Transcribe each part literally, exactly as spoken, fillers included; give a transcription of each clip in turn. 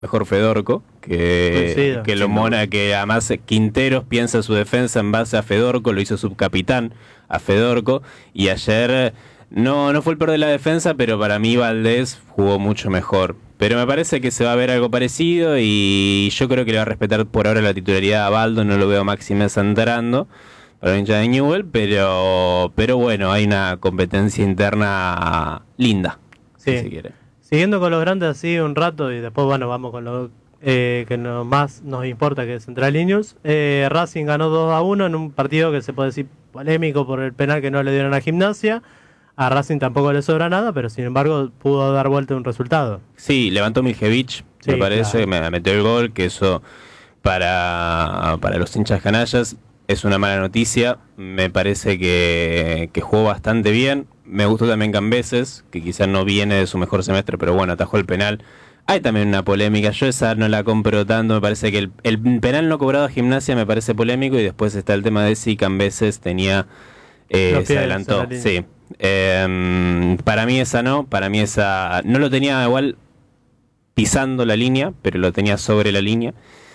mejor Fedorco, que, Coincido. que lo Sí, mona, que además Quinteros piensa su defensa en base a Fedorco, lo hizo subcapitán a Fedorco, y ayer no, no fue el peor de la defensa, pero para mí Valdés jugó mucho mejor. Pero me parece que se va a ver algo parecido y yo creo que le va a respetar por ahora la titularidad a Baldo, no lo veo a Maxi Mesa entrando para la hincha de Newell, pero, pero bueno, hay una competencia interna linda, Sí. si se quiere. Siguiendo con los grandes así un rato y después, bueno, vamos con lo eh, que no, más nos importa, que es Central News. Eh, Racing ganó dos a uno en un partido que se puede decir polémico por el penal que no le dieron a Gimnasia. A Racing tampoco le sobra nada, pero sin embargo pudo dar vuelta un resultado. Sí, levantó Miljevich, Sí, me parece, claro. me metió el gol, que eso para, para los hinchas canallas es una mala noticia. Me parece que, que jugó bastante bien. Me gustó también Cambeses, que quizás no viene de su mejor semestre, pero bueno, atajó el penal. Hay también una polémica, yo esa no la compro tanto, me parece que el, el penal no cobrado a Gimnasia me parece polémico, y después está el tema de si Cambeses tenía, eh, Los se pies adelantó, en la línea. sí. Eh, para mí esa no, para mí esa no lo tenía igual pisando la línea, pero lo tenía sobre la línea,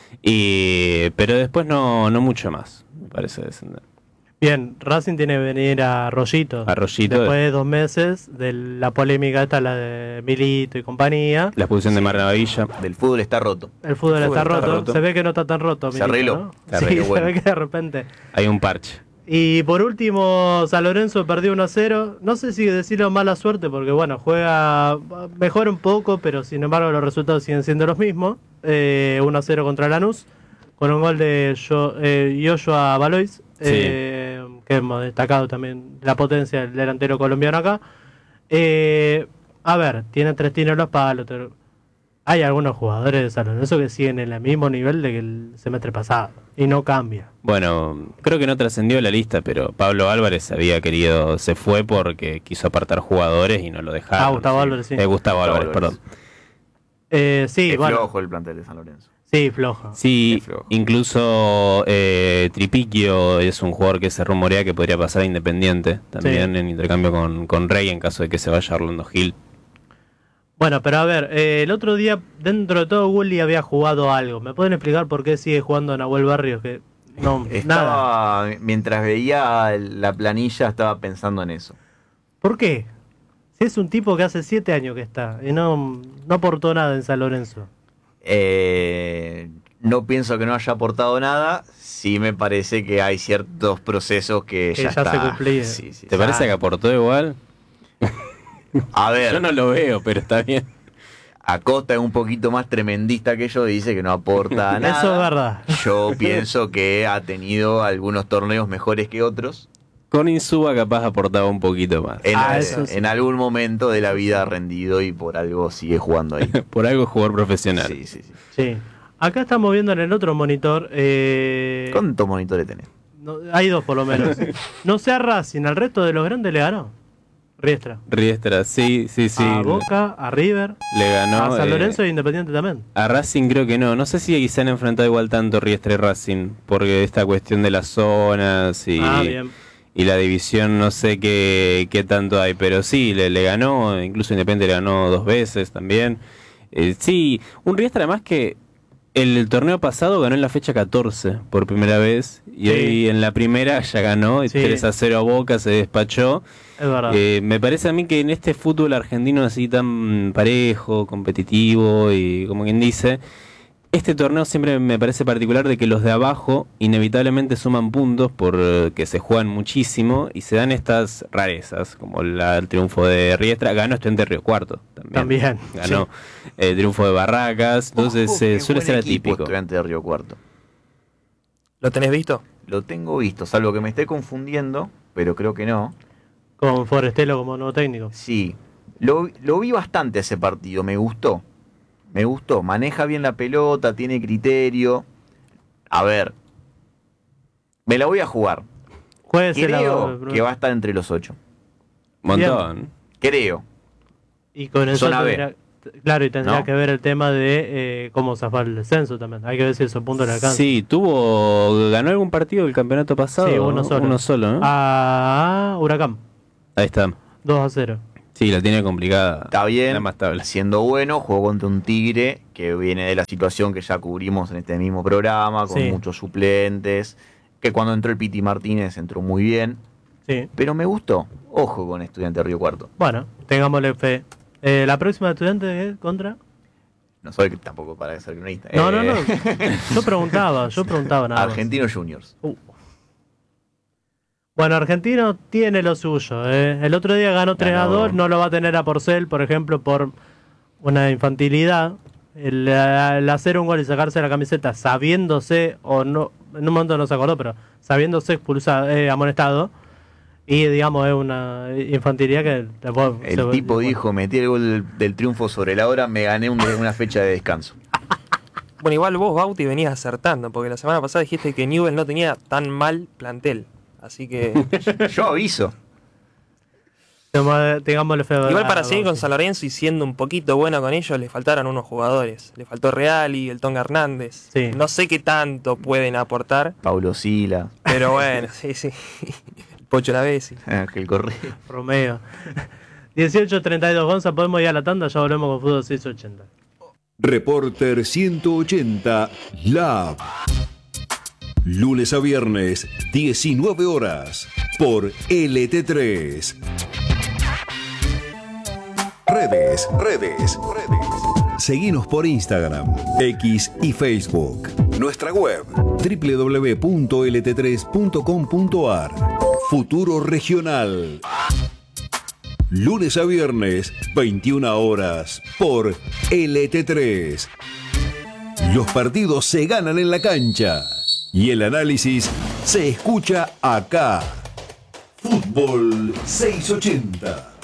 y pero después no, no mucho más, me parece descender. Bien, Racing tiene que venir a Rollito. A Rollito. Después de dos meses de la polémica esta, la de Milito y compañía. La expulsión de Marnavilla. Del fútbol está roto. El fútbol, El fútbol está, está roto. roto. Se ve que no está tan roto. Se Milito, arregló. ¿no? Se Sí, arregló, se bueno. ve que de repente. Hay un parche. Y por último, San Lorenzo perdió uno a cero. No sé si decirlo mala suerte, porque bueno, juega, mejora un poco, pero sin embargo los resultados siguen siendo los mismos. Eh, uno a cero contra Lanús, con un gol de Jo- eh, Joshua Valois, eh, que hemos destacado también la potencia del delantero colombiano acá. Eh, a ver, tiene tres tiros en los palos. pero Hay algunos jugadores de San Lorenzo que siguen en el mismo nivel de que el semestre pasado y no cambia. Bueno, creo que no trascendió la lista, pero Pablo Álvarez había querido, se fue porque quiso apartar jugadores y no lo dejaron. Ah, Gustavo Álvarez, sí. Eh, Gustavo Gustavo Álvarez, Álvarez. perdón. Eh, sí, Es bueno, flojo el plantel de San Lorenzo. sí, flojo. Sí, Es flojo. incluso eh, Tripiquio es un jugador que se rumorea que podría pasar a Independiente, también Sí. en intercambio con, con Rey en caso de que se vaya Orlando Gil. Bueno, pero a ver, eh, el otro día, dentro de todo, Willy había jugado algo. ¿Me pueden explicar por qué sigue jugando Nahuel Barrios? Que no, nada. Estaba, mientras veía la planilla, estaba pensando en eso. ¿Por qué? Si es un tipo que hace siete años que está y no, no aportó nada en San Lorenzo. Eh, no pienso que no haya aportado nada. Sí me parece que hay ciertos procesos que, Que ya, ya está. se cumplían. Sí, sí, ¿Te sí. parece que aportó igual? A ver, Yo no lo veo, pero está bien. Acosta es un poquito más tremendista que yo, dice que no aporta nada. Eso es verdad. Yo pienso que ha tenido algunos torneos mejores que otros. Con Insúa capaz aportaba un poquito más. En, Ah, en- eso sí. en algún momento de la vida ha rendido y por algo sigue jugando ahí. Por algo es jugador profesional. Sí, sí, sí. Sí. Acá estamos viendo en el otro monitor. Eh, ¿Cuántos monitores tenés? no, hay dos por lo menos. No sea Racing, al resto de los grandes le ganó. Riestra. Riestra, sí, sí, sí. A Boca, a River, Le ganó. a San eh, Lorenzo e Independiente también. A Racing creo que no. No sé si se han enfrentado igual tanto Riestra y Racing. Porque esta cuestión de las zonas y, Ah, bien. y la división, no sé qué, qué tanto hay. Pero sí, le, le ganó. Incluso Independiente le ganó dos veces también. Eh, sí, un Riestra además que el, el torneo pasado ganó en la fecha catorce por primera vez. Y Sí. hoy en la primera ya ganó. Y Sí. tres a cero a Boca, se despachó. Es verdad. Eh, me parece a mí que en este fútbol argentino así tan parejo, competitivo y como quien dice, este torneo siempre me parece particular de que los de abajo inevitablemente suman puntos porque se juegan muchísimo y se dan estas rarezas, como la- el triunfo de Riestra, ganó Estudiante de Río Cuarto también. También, Ganó el triunfo de Barracas, entonces Ojo, eh, qué suele buen ser equipo atípico. Estudiante de Río Cuarto. ¿Lo tenés visto? Lo tengo visto, salvo que me esté confundiendo, pero creo que no. Con Forestelo como nuevo técnico. Sí, lo, lo vi bastante ese partido, me gustó. Me gustó, maneja bien la pelota, tiene criterio. A ver, me la voy a jugar. Jueguesela, Creo bro. que va a estar entre los ocho. Montón. Creo. Y con eso Zona B. tendría, claro, y tendría ¿No? que ver el tema de eh, cómo zafar el descenso también. Hay que ver si esos puntos le alcanzan. Sí, tuvo, ganó algún partido del campeonato pasado. Sí, uno solo. Uno solo, ¿no? A Huracán, Ahí está. dos a cero. Sí, la tiene complicada. Está bien, La más estable. siendo bueno, jugó contra un Tigre que viene de la situación que ya cubrimos en este mismo programa, con Sí. muchos suplentes, que cuando entró el Piti Martínez entró muy bien, Sí. pero me gustó. Ojo con Estudiante de Río Cuarto. Bueno, tengámosle fe. Eh, ¿La próxima estudiante ¿eh? contra? No soy tampoco para ser cronista. No, Eh, no, no. Yo preguntaba, yo preguntaba nada más. Argentinos Juniors. Uh. Bueno, Argentino tiene lo suyo. ¿eh? El otro día ganó tres a dos, no lo va a tener a Porcel, por ejemplo, por una infantilidad. El, el hacer un gol y sacarse la camiseta sabiéndose, o no, en un momento no se acordó, pero sabiéndose expulsado, eh, amonestado. Y digamos, es una infantilidad que después El se- tipo bueno. dijo, metí el gol del, del triunfo sobre la hora, me gané un- una fecha de descanso. Bueno, igual vos, Bauti, venías acertando, porque la semana pasada dijiste que Newell no tenía tan mal plantel. Así que, Yo aviso. Tengamos- Tengámosle fe. a- igual para a- seguir con San Lorenzo y siendo un poquito bueno con ellos, le faltaron unos jugadores. Le faltó Reali, el Tonga Hernández. Sí. No sé qué tanto pueden aportar, Paulo Sila, pero bueno, sí, sí. Pocho Lavesi. Ángel Correa. Romeo. dieciocho treinta y dos, Gonza, podemos ir a la tanda, ya volvemos con Fútbol seiscientos ochenta. Reporter ciento ochenta Lab. Lunes a viernes, diecinueve horas, por L T tres. Redes, redes, redes. Seguinos por Instagram, X y Facebook. Nuestra web, doble u doble u doble u punto l t tres punto com punto a r. Futuro Regional. Lunes a viernes, veintiuna horas, por L T tres. Los partidos se ganan en la cancha y el análisis se escucha acá. Fútbol seiscientos ochenta.